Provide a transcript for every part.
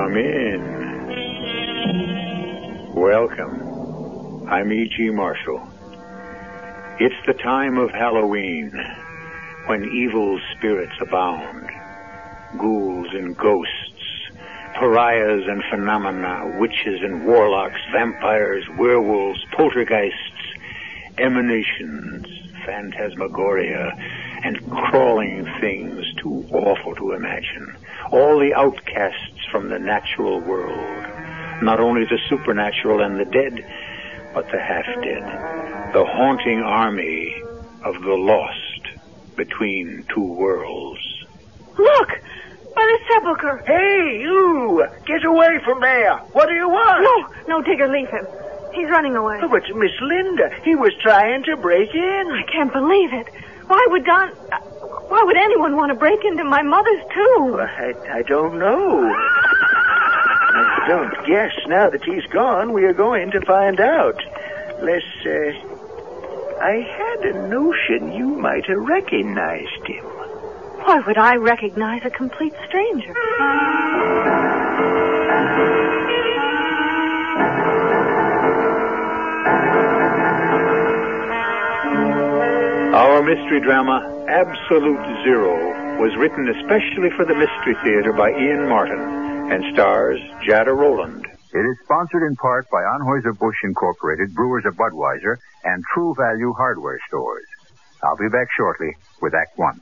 Come in. Welcome. I'm E.G. Marshall. It's the time of Halloween, when evil spirits abound. Ghouls and ghosts, pariahs and phenomena, witches and warlocks, vampires, werewolves, poltergeists, emanations, phantasmagoria, and crawling things too awful to imagine. All the outcasts from the natural world. Not only the supernatural and the dead, but the half-dead. The haunting army of the lost between two worlds. Look! By the sepulcher! Hey, you! Get away from there! What do you want? No, Digger, leave him. He's running away. Oh, but Miss Linda, he was trying to break in. I can't believe it. Why would anyone want to break into my mother's tomb? Well, I don't know. I don't guess now that he's gone, we are going to find out. I had a notion you might have recognized him. Why would I recognize a complete stranger? Our mystery drama, Absolute Zero, was written especially for the Mystery Theater by Ian Martin and stars Jada Rowland. It is sponsored in part by Anheuser-Busch Incorporated, Brewers of Budweiser, and True Value Hardware Stores. I'll be back shortly with Act One.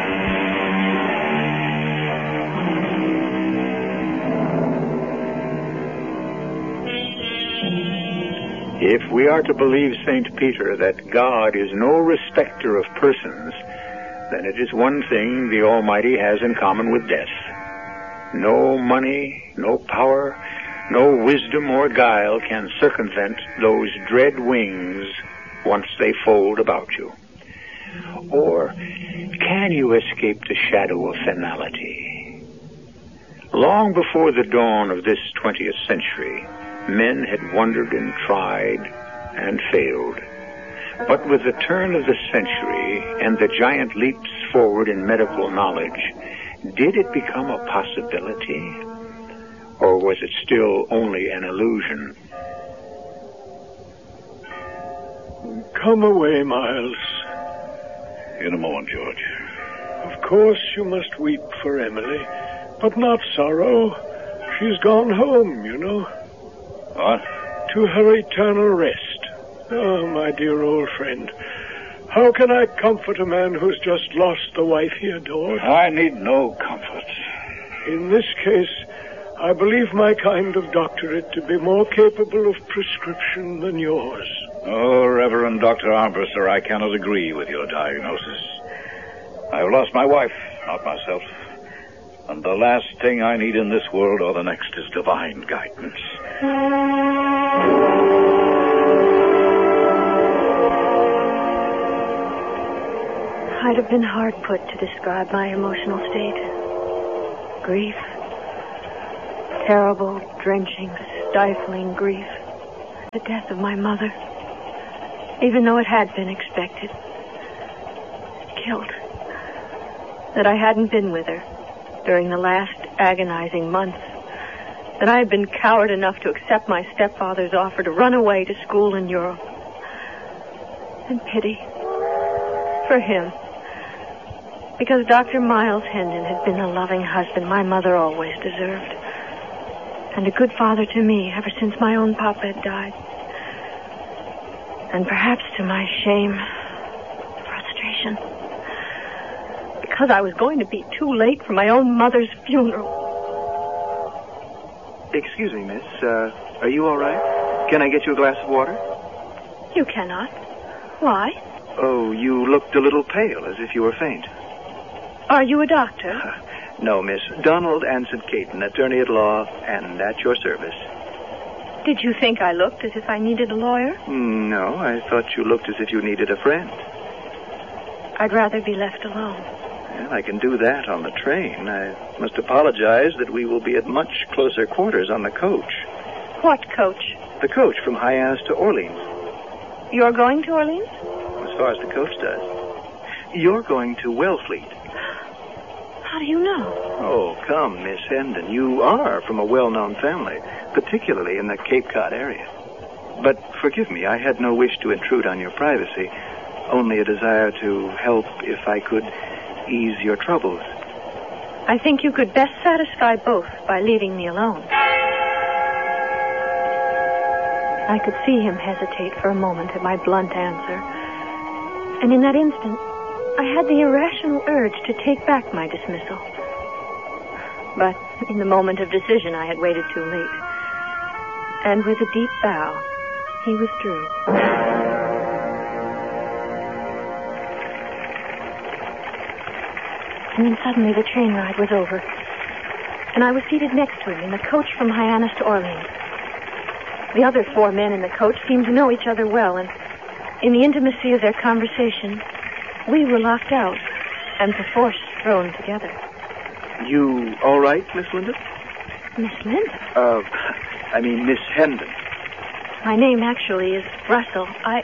If we are to believe St. Peter that God is no respecter of persons, then it is one thing the Almighty has in common with death. No money, no power, no wisdom or guile can circumvent those dread wings once they fold about you. Or can you escape the shadow of finality? Long before the dawn of this 20th century, men had wondered and tried and failed. But with the turn of the century and the giant leaps forward in medical knowledge, did it become a possibility? Or was it still only an illusion? Come away, Miles. In a moment, George. Of course you must weep for Emily, but not sorrow. She's gone home, you know. What? To her eternal rest. Oh, my dear old friend. How can I comfort a man who's just lost the wife he adored? I need no comfort. In this case, I believe my kind of doctorate to be more capable of prescription than yours. Oh, Reverend Dr. Armbruster, I cannot agree with your diagnosis. I have lost my wife, not myself. And the last thing I need in this world or the next is divine guidance. I'd have been hard put to describe my emotional state. Grief. Terrible, drenching, stifling grief. The death of my mother. Even though it had been expected. Guilt. That I hadn't been with her during the last agonizing months. That I had been coward enough to accept my stepfather's offer to run away to school in Europe. And pity. For him. Because Dr. Miles Hendon had been the loving husband my mother always deserved. And a good father to me ever since my own papa had died. And perhaps to my shame, frustration. Because I was going to be too late for my own mother's funeral. Excuse me, miss. Are you all right? Can I get you a glass of water? You cannot. Why? Oh, you looked a little pale, as if you were faint. Are you a doctor? No, miss. Donald Anson Caton, attorney at law, and at your service. Did you think I looked as if I needed a lawyer? No, I thought you looked as if you needed a friend. I'd rather be left alone. Well, I can do that on the train. I must apologize that we will be at much closer quarters on the coach. What coach? The coach from Hyannis to Orleans. You're going to Orleans? As far as the coach does. You're going to Wellfleet. How do you know? Oh, come, Miss Hendon. You are from a well-known family, particularly in the Cape Cod area. But forgive me, I had no wish to intrude on your privacy, only a desire to help if I could ease your troubles. I think you could best satisfy both by leaving me alone. I could see him hesitate for a moment at my blunt answer. And in that instant, I had the irrational urge to take back my dismissal. But in the moment of decision, I had waited too late. And with a deep bow, he withdrew. And then suddenly the train ride was over. And I was seated next to him in the coach from Hyannis to Orleans. The other 4 men in the coach seemed to know each other well, and in the intimacy of their conversation, we were locked out and perforce thrown together. You all right, Miss Linda? Miss Linda? I mean Miss Hendon. My name actually is Russell. I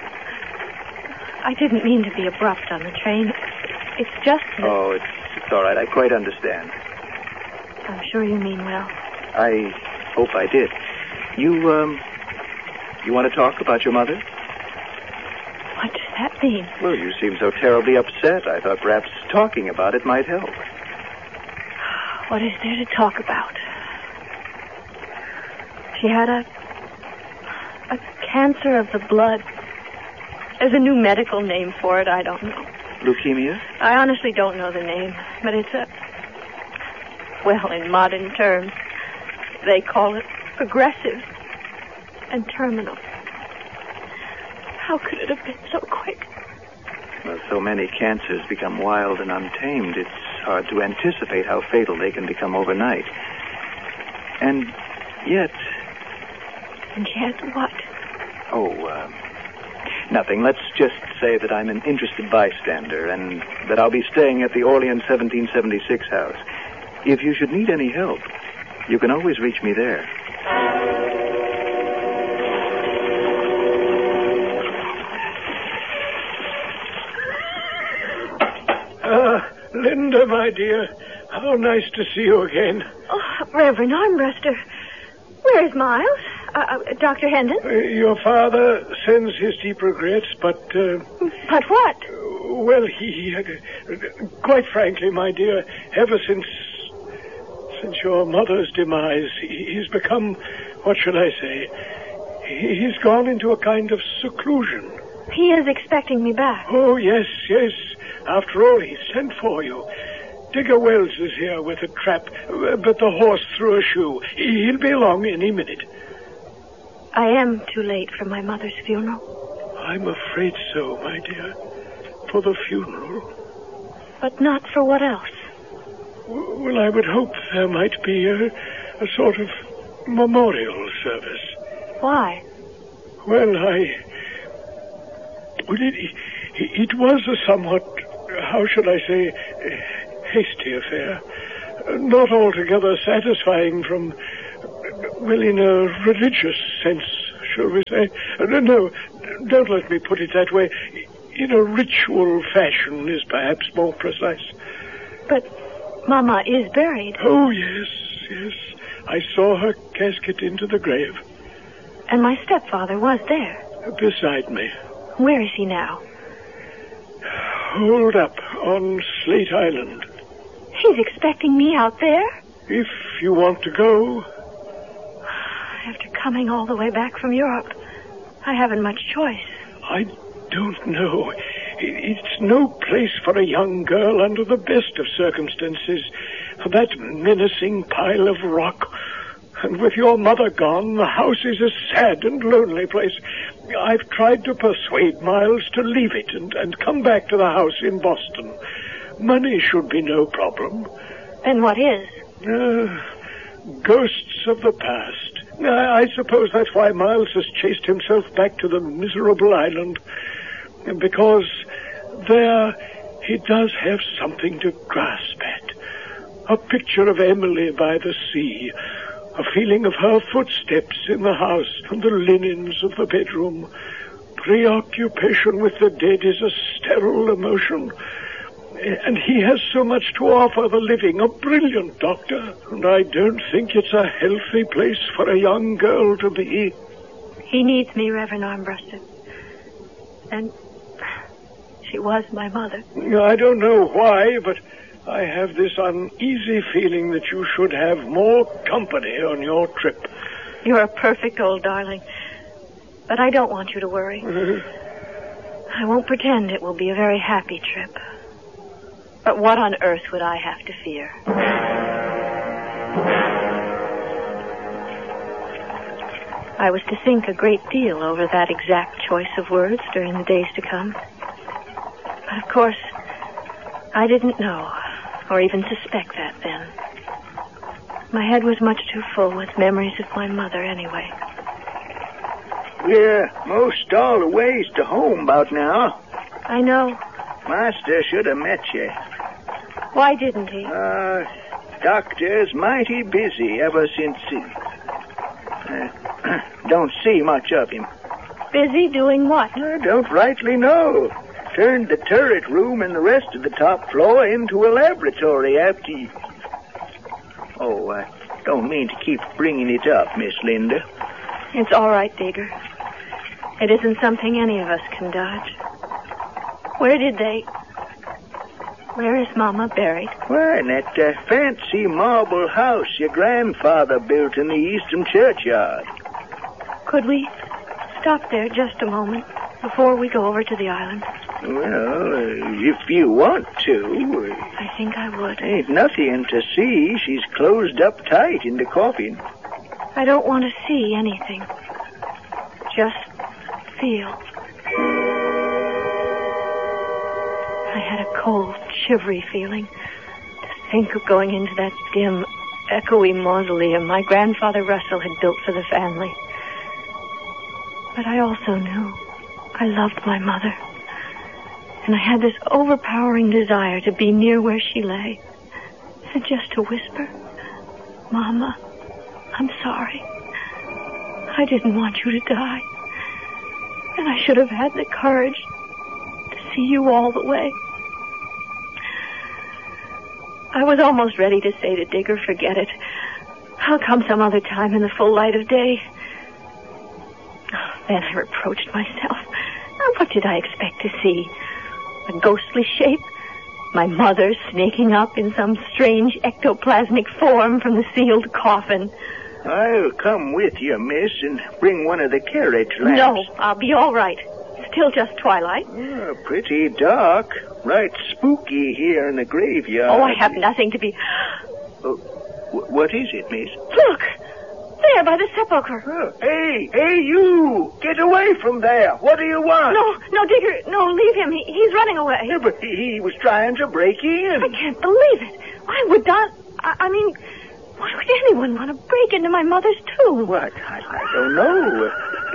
didn't mean to be abrupt on the train. It's just that... Oh, it's all right. I quite understand. I'm sure you mean well. I hope I did. You want to talk about your mother? What does that mean? Well, you seem so terribly upset. I thought perhaps talking about it might help. What is there to talk about? She had a cancer of the blood. There's a new medical name for it. I don't know. Leukemia? I honestly don't know the name, but it's well, in modern terms, they call it progressive and terminal. How could it have been so quick? Well, so many cancers become wild and untamed. It's hard to anticipate how fatal they can become overnight. And yet... And yet what? Oh, nothing. Let's just say that I'm an interested bystander and that I'll be staying at the Orleans 1776 house. If you should need any help, you can always reach me there. Linda, my dear, how nice to see you again. Oh, Reverend Armbruster. Where is Miles? Dr. Hendon? Your father sends his deep regrets, but... But what? Well, he quite frankly, my dear, ever since your mother's demise, he's become, what shall I say, he's gone into a kind of seclusion. He is expecting me back. Oh, yes. After all, he sent for you. Digger Wells is here with a trap, but the horse threw a shoe. He'll be along any minute. I am too late for my mother's funeral. I'm afraid so, my dear. For the funeral. But not for what else? Well, I would hope there might be a sort of memorial service. Why? Well, it was a somewhat, how should I say, hasty affair. Not altogether satisfying from, well, in a religious sense, shall we say. No, don't let me put it that way. In a ritual fashion is perhaps more precise. But Mama is buried. Oh, yes. I saw her casket into the grave. And my stepfather was there. Beside me. Where is he now? Holed up on Slate Island. He's expecting me out there? If you want to go. After coming all the way back from Europe, I haven't much choice. I don't know. It's no place for a young girl under the best of circumstances. For that menacing pile of rock. And with your mother gone, the house is a sad and lonely place. I've tried to persuade Miles to leave it and come back to the house in Boston. Money should be no problem. Then what is? Ghosts of the past. I suppose that's why Miles has chased himself back to the miserable island. Because there he does have something to grasp at. A picture of Emily by the sea. A feeling of her footsteps in the house and the linens of the bedroom. Preoccupation with the dead is a sterile emotion. And he has so much to offer the living, a brilliant doctor. And I don't think it's a healthy place for a young girl to be. He needs me, Reverend Armbruster. And she was my mother. I don't know why, but I have this uneasy feeling that you should have more company on your trip. You're a perfect old darling. But I don't want you to worry. I won't pretend it will be a very happy trip. But what on earth would I have to fear? I was to think a great deal over that exact choice of words during the days to come. But of course, I didn't know, or even suspect that then. My head was much too full with memories of my mother anyway. We're most all the ways to home about now. I know. Master should have met you. Why didn't he? Doctor's mighty busy ever since he... don't see much of him. Busy doing what? I don't rightly know. Turned the turret room and the rest of the top floor into a laboratory after he... Oh, I don't mean to keep bringing it up, Miss Linda. It's all right, Digger. It isn't something any of us can dodge. Where is Mama buried? Why, in that fancy marble house your grandfather built in the eastern churchyard. Could we stop there just a moment before we go over to the island? Well, if you want to. I think I would. Ain't nothing to see. She's closed up tight in the coffin. I don't want to see anything. Just feel. I had a cold, shivery feeling to think of going into that dim, echoey mausoleum my grandfather Russell had built for the family. But I also knew I loved my mother. And I had this overpowering desire to be near where she lay. And just to whisper, Mama, I'm sorry. I didn't want you to die. And I should have had the courage to see you all the way. I was almost ready to say to Digger, forget it. I'll come some other time in the full light of day. Then I reproached myself. What did I expect to see? A ghostly shape? My mother snaking up in some strange ectoplasmic form from the sealed coffin. I'll come with you, miss, and bring one of the carriage lamps. No, I'll be all right. Still just twilight. Pretty dark. Right spooky here in the graveyard. Oh, I have nothing to be... What is it, miss? Look! There, by the sepulcher. Hey, you! Get away from there. What do you want? No, Digger, no, leave him. He's running away. Yeah, but he was trying to break in. I can't believe it. Why would that... I mean, why would anyone want to break into my mother's tomb? What? I don't know.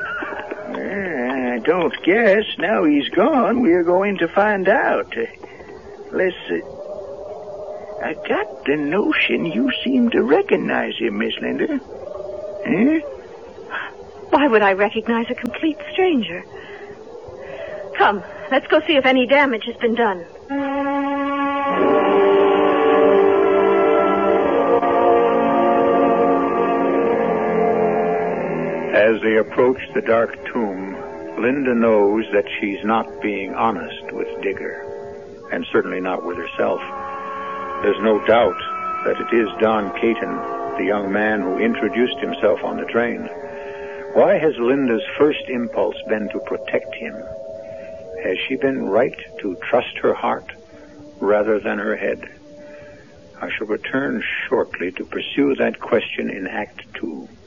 I don't guess. Now he's gone, we're going to find out. Let's... I got the notion you seem to recognize him, Miss Linda. Eh? Why would I recognize a complete stranger? Come, let's go see if any damage has been done. As they approach the dark tomb, Linda knows that she's not being honest with Digger, and certainly not with herself. There's no doubt that it is Don Caton, the young man who introduced himself on the train. Why has Linda's first impulse been to protect him? Has she been right to trust her heart rather than her head? I shall return shortly to pursue that question in Act 2.